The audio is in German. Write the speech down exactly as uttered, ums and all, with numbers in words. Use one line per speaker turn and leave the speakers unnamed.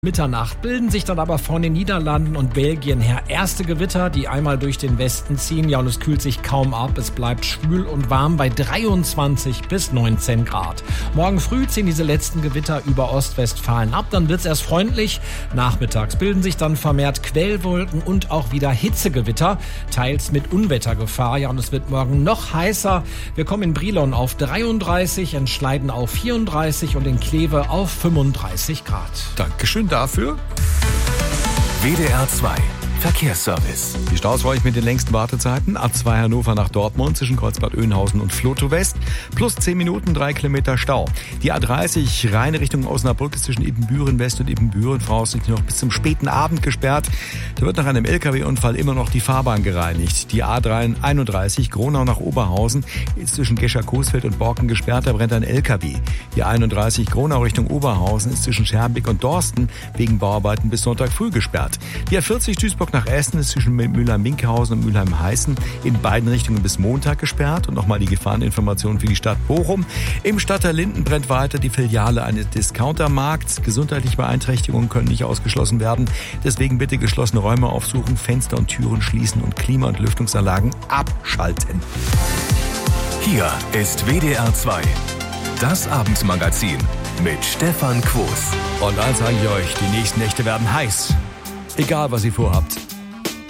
Mitternacht bilden sich dann aber von den Niederlanden und Belgien her erste Gewitter, die einmal durch den Westen ziehen. Ja, und es kühlt sich kaum ab. Es bleibt schwül und warm bei dreiundzwanzig bis neunzehn Grad. Morgen früh ziehen diese letzten Gewitter über Ostwestfalen ab. Dann wird's erst freundlich. Nachmittags bilden sich dann vermehrt Quellwolken und auch wieder Hitzegewitter, teils mit Unwettergefahr. Ja, und es wird morgen noch heißer. Wir kommen in Brilon auf dreiunddreißig, in Schleiden auf vierunddreißig und in Kleve auf fünfunddreißig Grad.
Dankeschön dafür.
W D R zwei Verkehrsservice.
Die Staus war ich mit den längsten Wartezeiten. A zwei Hannover nach Dortmund zwischen Kreuzbad-Oeynhausen und Flotow West. Plus zehn Minuten, drei Kilometer Stau. Die A dreißig reine Richtung Osnabrück ist zwischen Ibbenbüren West und Ibbenbüren voraussichtlich noch bis zum späten Abend gesperrt. Da wird nach einem L K W-Unfall immer noch die Fahrbahn gereinigt. Die A einunddreißig Gronau nach Oberhausen ist zwischen Gescher-Coesfeld und Borken gesperrt. Da brennt ein L K W. Die einunddreißig Gronau Richtung Oberhausen ist zwischen Schermbeck und Dorsten wegen Bauarbeiten bis Sonntag früh gesperrt. Die A vierzig Duisburg nach Essen ist zwischen Mülheim-Minkhausen und Mülheim-Heißen in beiden Richtungen bis Montag gesperrt. Und nochmal die Gefahreninformation für die Stadt Bochum. Im Stadtteil Linden brennt weiter die Filiale eines Discountermarkts. Gesundheitliche Beeinträchtigungen können nicht ausgeschlossen werden. Deswegen bitte geschlossene Räume aufsuchen, Fenster und Türen schließen und Klima- und Lüftungsanlagen abschalten.
Hier ist W D R zwei, das Abendmagazin mit Stefan Quos.
Und eins sage ich euch, die nächsten Nächte werden heiß. Egal, was ihr vorhabt.